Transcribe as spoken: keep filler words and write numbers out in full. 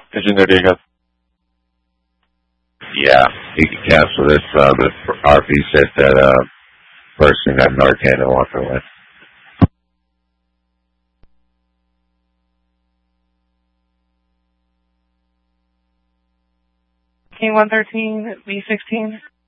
Vision Noriega. Yeah, he can cancel this. Uh, the R P said that uh, person got Narcan and walked away. King one thirteen, B sixteen.